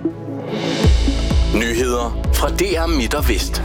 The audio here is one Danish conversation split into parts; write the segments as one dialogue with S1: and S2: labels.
S1: Nyheder fra DR Midt og Vest.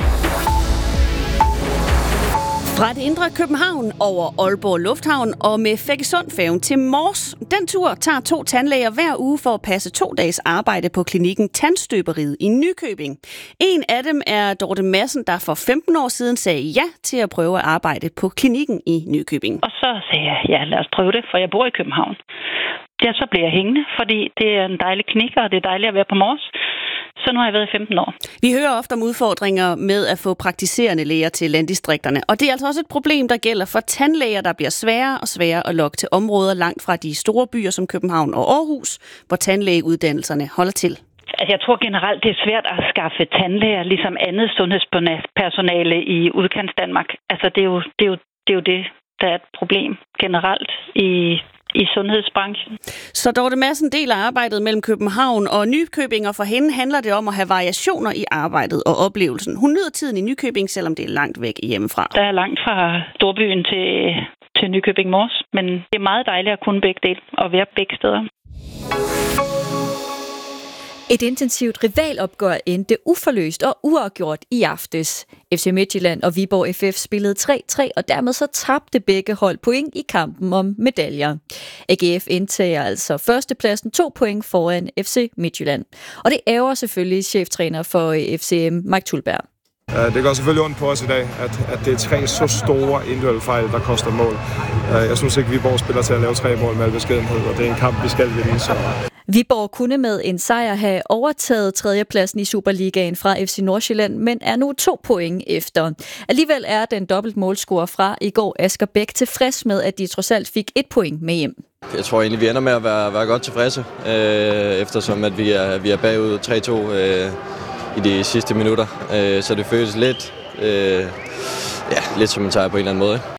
S2: Fra det indre København over Aalborg Lufthavn og med Feggesundfærgen til Mors. Den tur tager 2 tandlæger hver uge for at passe 2 dages arbejde på klinikken Tandstøberiet i Nykøbing. En af dem er Dorte Madsen, der for 15 år siden sagde ja til at prøve at arbejde på klinikken i Nykøbing.
S3: Og så sagde jeg, ja, lad os prøve det, for jeg bor i København. Ja, så blev jeg hængende, fordi det er en dejlig klinik, og det er dejligt at være på Mors. Så nu har jeg været i 15 år.
S2: Vi hører ofte om udfordringer med at få praktiserende læger til landdistrikterne. Og det er altså også et problem, der gælder for tandlæger, der bliver sværere og sværere at lokke til områder langt fra de store byer som København og Aarhus, hvor tandlægeuddannelserne holder til.
S3: Altså, jeg tror generelt, det er svært at skaffe tandlæger, ligesom andet sundhedspersonale i udkants Danmark. Altså, det er jo det, der er et problem generelt i sundhedsbranchen.
S2: Så Dorte Madsen deler arbejdet mellem København og Nykøbing, og for hende handler det om at have variationer i arbejdet og oplevelsen. Hun nyder tiden i Nykøbing, selvom det er langt væk hjemmefra.
S3: Der er langt fra storbyen til Nykøbing Mors, men det er meget dejligt at kunne begge dele og være begge steder.
S4: Et intensivt rivalopgør endte uforløst og uafgjort i aftes. FC Midtjylland og Viborg FF spillede 3-3, og dermed så tabte begge hold point i kampen om medaljer. AGF indtager altså førstepladsen 2 point foran FC Midtjylland. Og det ærger selvfølgelig cheftræner for FCM, Mike Tulberg.
S5: Det går selvfølgelig ondt på os i dag, at det er 3 så store individuelle fejl, der koster mål. Jeg synes ikke, Viborg spiller til at lave 3 mål med al beskedenhed, og det er en kamp, vi skal vinde. Så.
S4: Viborg kunne med en sejr have overtaget 3. pladsen i Superligaen fra FC Nordsjælland, men er nu 2 point efter. Alligevel er den dobbelt målscorer fra i går, Asger Bæk, tilfreds med, at de trods alt fik 1 point med hjem.
S6: Jeg tror egentlig, vi ender med at være godt tilfredse, eftersom at vi er bagud 3-2 i de sidste minutter. Så det føles lidt som en sejr på en eller anden måde.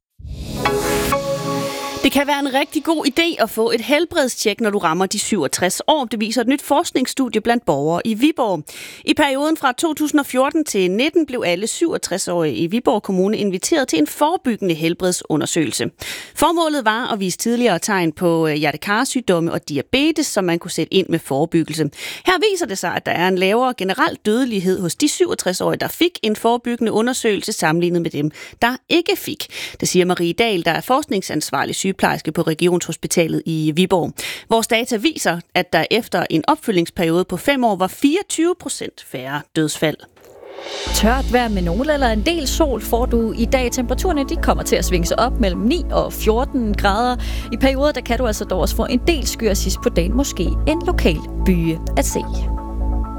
S2: Det kan være en rigtig god idé at få et helbredstjek, når du rammer de 67 år. Det viser et nyt forskningsstudie blandt borgere i Viborg. I perioden fra 2014 til 19 blev alle 67-årige i Viborg Kommune inviteret til en forebyggende helbredsundersøgelse. Formålet var at vise tidligere tegn på hjertekarsygdomme og diabetes, som man kunne sætte ind med forebyggelse. Her viser det sig, at der er en lavere generel dødelighed hos de 67-årige, der fik en forebyggende undersøgelse sammenlignet med dem, der ikke fik. Det siger Marie Dahl, der er forskningsansvarlig sygeplejerske på Regionshospitalet i Viborg. Vores data viser, at der efter en opfølgingsperiode på 5 år var 24% færre dødsfald.
S4: Tørt vejr med nogen eller en del sol får du i dag. Temperaturerne de kommer til at svinge sig op mellem 9 og 14 grader. I perioder der kan du altså dog også få en del skyer sidst på dagen, måske en lokal byge at se.